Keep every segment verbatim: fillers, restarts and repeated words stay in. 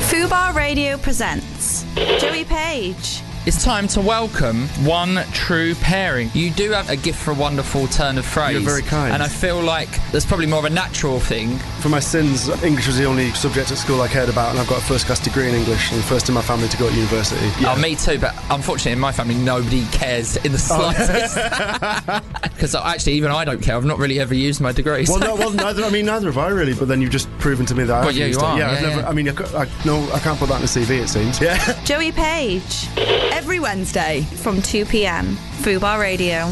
Fubar Radio presents Joey Page. It's time to welcome One True Pairing. You do have a gift for a wonderful turn of phrase. You're very kind. And I feel like there's probably more of a natural thing. For my sins, English was the only subject at school I cared about, and I've got a first class degree in English, and first in my family to go to university. Yeah. Oh, me too, but unfortunately in my family nobody cares in the slightest. Because oh. actually even I don't care. I've not really ever used my degree. Well, no, well, neither, I mean, neither have I really, but then you've just proven to me that I well, have yeah, used you are. it. Yeah, yeah, I've never, yeah. I mean, I, ca- I, no, I can't put that in a C V, it seems. Yeah. Joey Page. Every Wednesday from two p.m. Fubar Radio.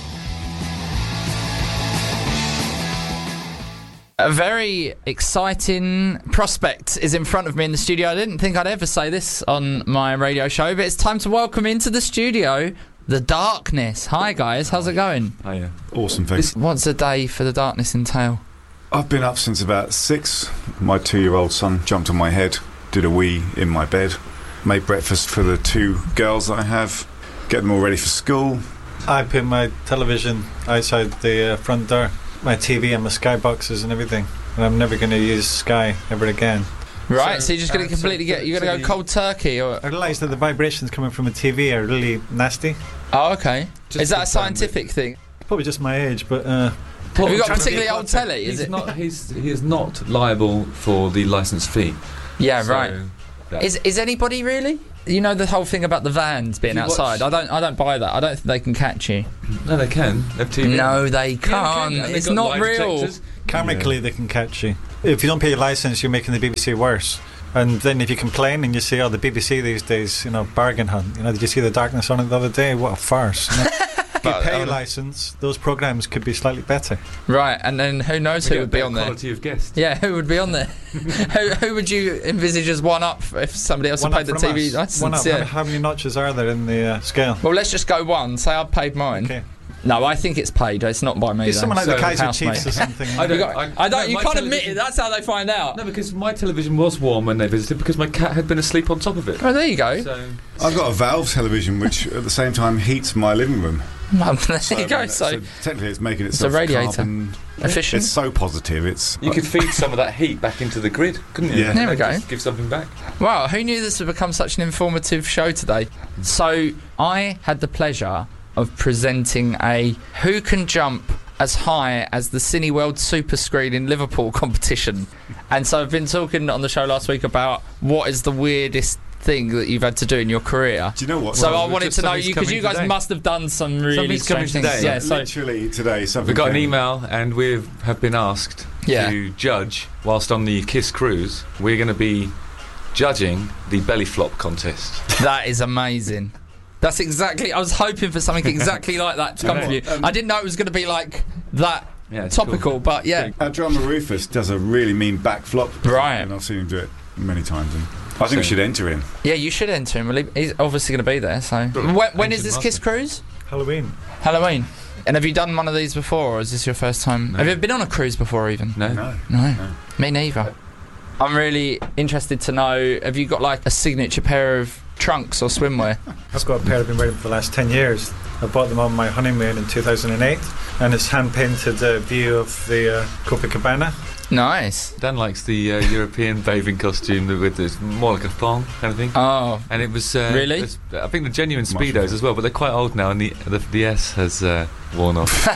A very exciting prospect is in front of me in the studio. I didn't think I'd ever say this on my radio show, but it's time to welcome into the studio The Darkness. Hi guys, how's it going? Hiya. Awesome, thanks. What's a day for The Darkness entail? I've been up since about six. My two-year-old son jumped on my head, did a wee in my bed, made breakfast for the two girls that I have, get them all ready for school. I put my television outside the uh, front door, my T V and my Sky boxes and everything, and I'm never going to use Sky ever again. Right, so, So, you're just going to uh, completely so- get, you're so going to the- go cold turkey, or? I realised that the vibrations coming from a T V are really nasty. Oh, okay. Just Is that a confirmed scientific thing? Probably just my age, but uh, Have you got a trying to particularly be old contact. telly? Is He's it? not. He's he is not liable for the licence fee. Yeah, So right. that- Is is anybody really? You know the whole thing about the vans being you outside. I watch- don't. I don't buy that. I don't think they can catch you. no, they can. They've T V. No, they Yeah, can't. they can. They've It's got not lie real. detectors. karmically they can catch you. If you don't pay your licence, you're making the B B C worse. And then if you complain and you say, oh, the B B C these days, you know, bargain hunt. You know, did you see The Darkness on it the other day? What a farce. You know? If you But, pay um, licence, those programmes could be slightly better. Right, and then who knows We who get would be better on there? Quality of guest. Yeah, who would be on there? who, who would you envisage as one up if somebody else One had paid up the from T V us. licence? One up. Yeah. How, how many notches are there in the uh, scale? Well, let's just go one. Say I've paid mine. Okay. No, I think it's paid. It's not by me. Be though. someone like So, the Kaiser housemate. Chiefs or something. I You don't. got- I don't. no, you my can't admit television- it. That's how they find out. No, because my television was warm when they visited because my cat had been asleep on top of it. Oh, there you go. So I've got a valve television which at the same time heats my living room. Well, there So, you I go. mean, So, technically it's making It's a itself radiator. carbon. efficient. It's so positive. It's you could feed some of that heat back into the grid, couldn't you? Yeah. There we And go. just give something back. Wow, who knew this would become such an informative show today? So, I had the pleasure of presenting a Who Can Jump as High as the Cineworld Super Screen in Liverpool competition. And so I've been talking on the show last week about what is the weirdest thing that you've had to do in your career. Do you know what? So Well, I wanted just to know something's you, because coming you guys today. must have done some really Something's coming strange things. today. Yeah, so literally today something We got an came- email and we have been asked Yeah. to judge whilst on the Kiss cruise. We're going to be judging the belly flop contest. that is amazing. That's exactly. I was hoping for something exactly like that to come from you. I didn't know it was going to be like that Yeah, it's topical, cool. but yeah. Our drummer Rufus does a really mean back flop. Right. And I've seen him do it many times. And I think So- we should enter him. Yeah, you should enter him. Well, He's obviously going to be there. So Brilliant. when, when is Engine this master. Kiss cruise? Halloween. Halloween. And have you done one of these before, or is this your first time? No. Have you ever been on a cruise before, even? No. No. No. No. Me neither. I'm really interested to know. Have you got like a signature pair of trunks or swimwear? I've got a pair I've been wearing for the last ten years. I bought them on my honeymoon in two thousand eight, and it's hand-painted uh, view of the uh, Copacabana. Nice. Dan likes the uh, European bathing costume with this more like a thong kind of thing. Oh, And it was uh, Really? it's- I think the genuine Much speedos as well, but they're quite old now, and the the, the S has uh, worn off.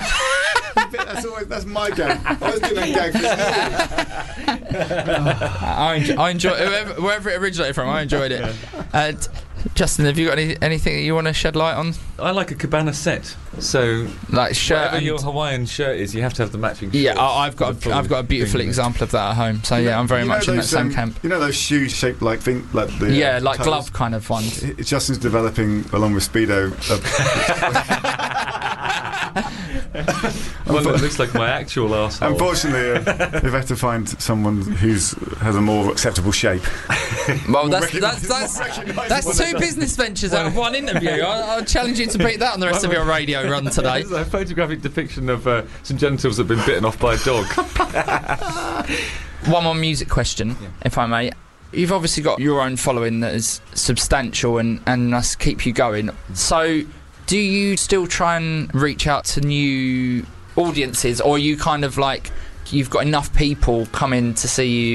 That's always that's my gag. I was doing that gag for you. I enjoy, I enjoy whoever, wherever it originated from. I enjoyed it. Uh, t- Justin, have you got any, anything that you want to shed light on, I like a cabana set, so like shirt whatever and your Hawaiian shirt is, you have to have the matching. yeah, shorts I, I've got with the a, I've full got a beautiful thing. example of that at home. So You yeah, know- I'm very you know much in that those, same um, camp. You know those shoes shaped like thing, like the Yeah, uh, like toes? glove kind of ones. I- Justin's developing along with Speedo. Well, it looks like my actual arsehole. Unfortunately, uh, we've had to find someone who's has a more acceptable shape. Well, More that's recogni- that's more that's, recognisable that's than two business ventures out of one interview. I, I'll challenge you to beat that on the rest of your radio run today. This is a photographic depiction of uh, some genitals that have been bitten off by a dog. One more music question, Yeah. if I may. You've obviously got your own following that is substantial and and us keep you going. So, do you still try and reach out to new audiences, or are you kind of like you've got enough people coming to see you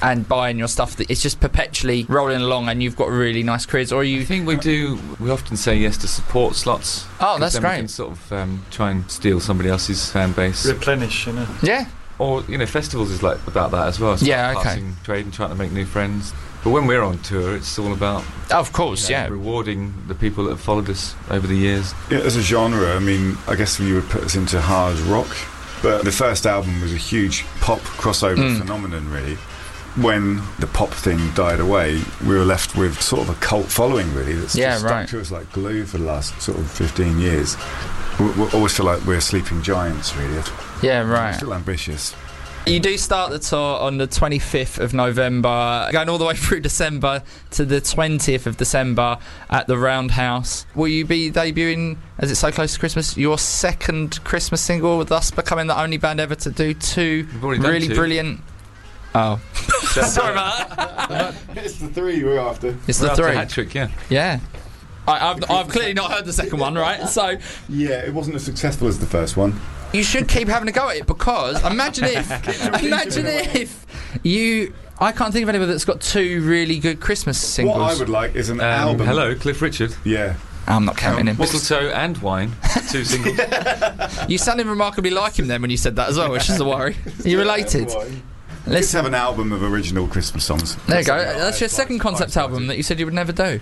and buying your stuff, that it's just perpetually rolling along and you've got really nice careers? Or are you... I think we do, we often say yes to support slots. Oh, that's then great. We can sort of um, try and steal somebody else's fan base. Replenish, you know. Yeah. Or, you know, festivals is like about that as well. It's Yeah, like okay. passing trade and trying to make new friends. But when we're on tour, it's all about... Of course, you know, yeah. rewarding the people that have followed us over the years. Yeah, as a genre, I mean, I guess you would put us into hard rock, but the first album was a huge pop crossover Mm. phenomenon, really. When the pop thing died away, we were left with sort of a cult following, really, that's Yeah, just stuck right. to us like glue for the last sort of fifteen years. We, we always feel like we're sleeping giants, really. Yeah, We're right. still ambitious. You do start the tour on the twenty-fifth of November, going all the way through December to the twentieth of December at the Roundhouse. Will you be debuting, as it's so close to Christmas, your second Christmas single, thus becoming the only band ever to do two We've already done really two. brilliant... Oh. Sorry about that. It's the three we're after. It's We're the after three. hat trick, yeah. Yeah. I, I've, I've clearly not heard the second one, right? So Yeah, it wasn't as successful as the first one. you should keep having a go at it, because imagine if, imagine if you... I can't think of anybody that's got two really good Christmas singles. What I would like is an Um, album. hello, Cliff Richard. Yeah. I'm not counting him. Mistletoe and Wine, two singles. You sounded remarkably like him then when you said that as well, which is a worry. Are you related? Let's Listen, have an album of original Christmas songs. there you go. That's your second concept album that you said you would never do.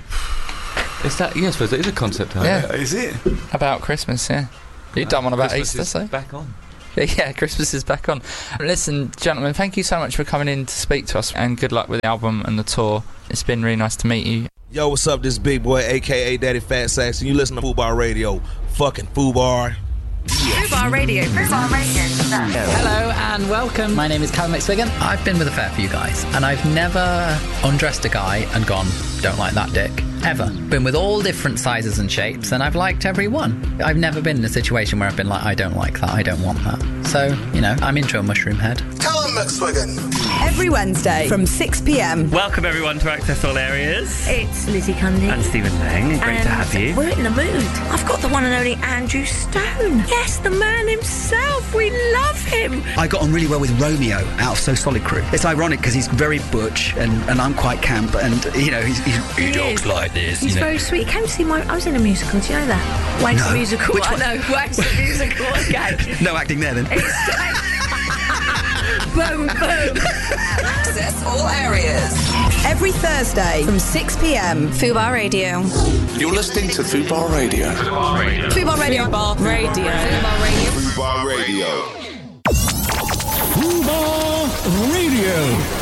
Is that? Yeah, I suppose that is a concept album. Yeah. Uh, is it? About Christmas, yeah. You've done one about Christmas Easter, is so... back on. Yeah, yeah, Christmas is back on. Listen, gentlemen, thank you so much for coming in to speak to us, and good luck with the album and the tour. It's been really nice to meet you. Yo, what's up? This is Big Boy, a k a. Daddy Fat Sax, and you listen to Fubar Radio. Fucking Fubar. Fubar Radio. Fubar Radio. Hello and welcome. My name is Callum McSwiggan. I've been with a fair few guys, and I've never undressed a guy and gone, don't like that dick. Ever. Been with all different sizes and shapes, and I've liked every one. I've never been in a situation where I've been like, I don't like that, I don't want that. So, you know, I'm into a mushroom head. Callum McSwiggan. Every Wednesday from six p.m. Welcome everyone to Access All Areas. It's Lizzie Cundy. And Stephen Lang. Great And to have you. We're in the mood. I've got the one and only Andrew Stone. Yes, the man himself. We love him. I got on really well with Romeo out of So Solid Crew. It's ironic because he's very butch and, and I'm quite camp, and you know he's, he's he, He talks is. like this. He's you know. very sweet. He came to see my... I was in a musical. Do you know that? Wags No. the musical. Which I one? know. Wags the musical. Okay. No acting there then. Boom, boom. Access all areas. Every Thursday from six p.m. Fubar Radio. You're listening to Fubar Radio. Fubar Radio. Fubar Radio. Fubar Radio. Fubar Radio. Fubar Radio.